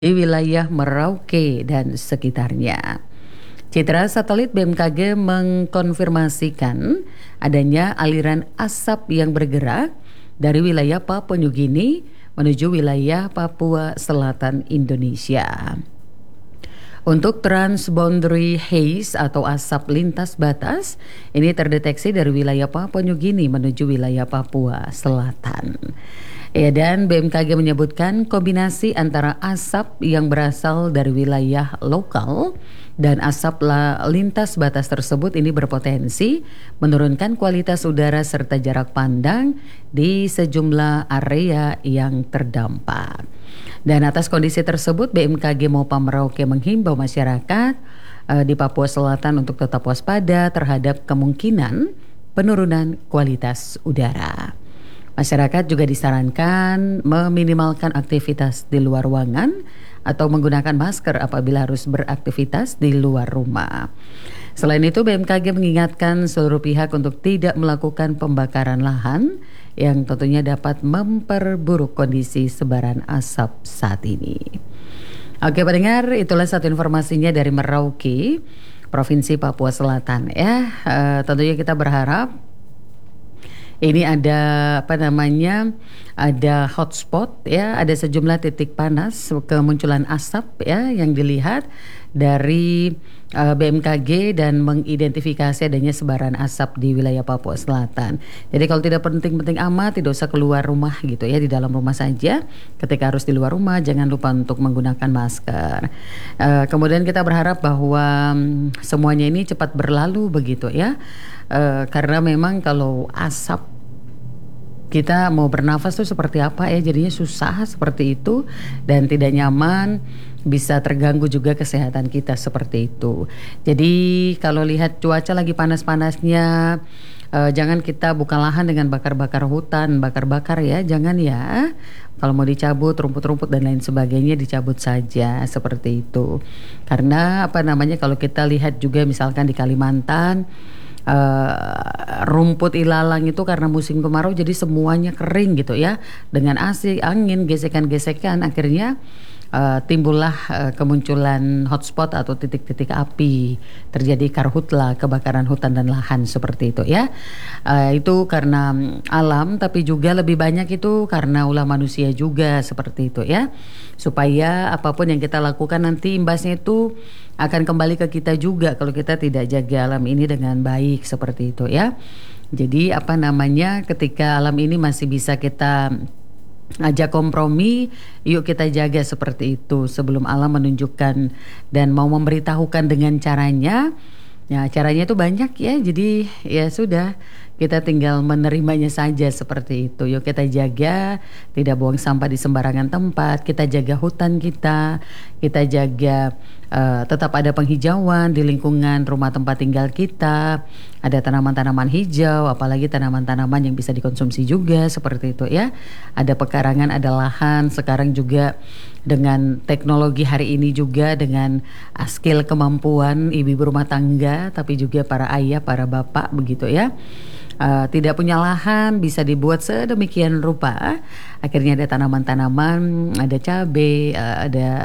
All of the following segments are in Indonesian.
di wilayah Merauke dan sekitarnya. Citra satelit BMKG mengkonfirmasikan adanya aliran asap yang bergerak dari wilayah Papua Nugini menuju wilayah Papua Selatan Indonesia. Untuk transboundary haze atau asap lintas batas, ini terdeteksi dari wilayah Papua Nugini menuju wilayah Papua Selatan. Ya, dan BMKG menyebutkan kombinasi antara asap yang berasal dari wilayah lokal dan asap lintas batas tersebut ini berpotensi menurunkan kualitas udara serta jarak pandang di sejumlah area yang terdampak. Dan atas kondisi tersebut BMKG Mopa Merauke menghimbau masyarakat di Papua Selatan untuk tetap waspada terhadap kemungkinan penurunan kualitas udara. Masyarakat juga disarankan meminimalkan aktivitas di luar ruangan atau menggunakan masker apabila harus beraktivitas di luar rumah. Selain itu, BMKG mengingatkan seluruh pihak untuk tidak melakukan pembakaran lahan yang tentunya dapat memperburuk kondisi sebaran asap saat ini. Oke pendengar, itulah satu informasinya dari Merauke, Provinsi Papua Selatan ya. Tentunya kita berharap ini ada ada hotspot ya, ada sejumlah titik panas kemunculan asap ya yang dilihat dari BMKG dan mengidentifikasi adanya sebaran asap di wilayah Papua Selatan. Jadi kalau tidak penting-penting amat, tidak usah keluar rumah gitu ya, di dalam rumah saja. Ketika harus di luar rumah, jangan lupa untuk menggunakan masker. Kemudian kita berharap bahwa semuanya ini cepat berlalu begitu ya. Karena memang kalau asap kita mau bernafas tuh seperti apa ya, jadinya susah seperti itu dan tidak nyaman, bisa terganggu juga kesehatan kita seperti itu. Jadi kalau lihat cuaca lagi panas-panasnya, jangan kita buka lahan dengan bakar-bakar hutan, bakar-bakar ya, jangan ya. Kalau mau dicabut rumput-rumput dan lain sebagainya dicabut saja seperti itu. Karena kalau kita lihat juga misalkan di Kalimantan, rumput ilalang itu karena musim kemarau jadi semuanya kering gitu ya, dengan angin, gesekan-gesekan akhirnya timbullah kemunculan hotspot atau titik-titik api, terjadi karhutla, kebakaran hutan dan lahan seperti itu ya. Itu karena alam, tapi juga lebih banyak itu karena ulah manusia juga seperti itu ya. Supaya apapun yang kita lakukan nanti imbasnya itu akan kembali ke kita juga kalau kita tidak jaga alam ini dengan baik seperti itu ya. Jadi ketika alam ini masih bisa kita ajak kompromi, yuk kita jaga seperti itu sebelum alam menunjukkan dan mau memberitahukan dengan caranya. Ya caranya itu banyak ya, jadi ya sudah, kita tinggal menerimanya saja seperti itu. Yuk kita jaga, tidak buang sampah di sembarangan tempat, kita jaga hutan kita jaga tetap ada penghijauan di lingkungan rumah tempat tinggal kita, ada tanaman-tanaman hijau, apalagi tanaman-tanaman yang bisa dikonsumsi juga seperti itu ya. Ada pekarangan, ada lahan, sekarang juga dengan teknologi hari ini juga dengan skill kemampuan ibu-ibu rumah tangga, tapi juga para ayah, para bapak begitu ya. Tidak punya lahan bisa dibuat sedemikian rupa. Akhirnya ada tanaman-tanaman, ada cabai, ada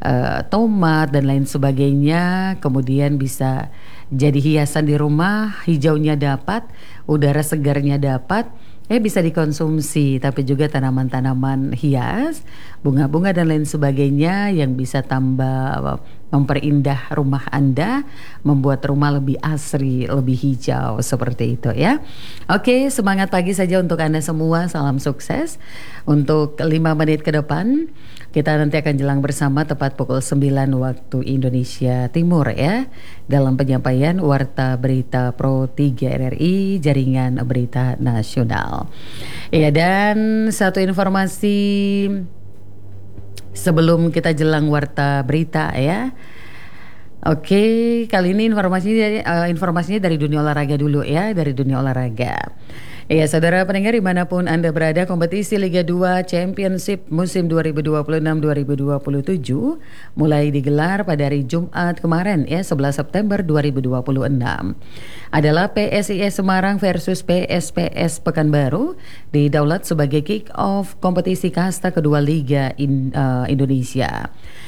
tomat dan lain sebagainya. Kemudian bisa jadi hiasan di rumah, hijaunya dapat, udara segarnya dapat. Bisa dikonsumsi, tapi juga tanaman-tanaman hias, bunga-bunga dan lain sebagainya yang bisa tambah memperindah rumah Anda, membuat rumah lebih asri, lebih hijau seperti itu ya. Oke, semangat pagi saja untuk Anda semua, salam sukses. Untuk 5 menit ke depan kita nanti akan jelang bersama tepat pukul 9 waktu Indonesia Timur ya, dalam penyampaian Warta Berita Pro 3 RRI Jaringan Berita Nasional. Ya, dan satu informasi sebelum kita jelang Warta Berita ya. Oke, kali ini informasinya dari dunia olahraga dulu ya, dari dunia olahraga. Ya, saudara pendengar dimanapun Anda berada, kompetisi Liga 2 Championship musim 2026-2027 mulai digelar pada hari Jumat kemarin ya 11 September 2026. Adalah PSIS Semarang versus PSPS Pekanbaru didaulat sebagai kick-off kompetisi kasta kedua Liga Indonesia.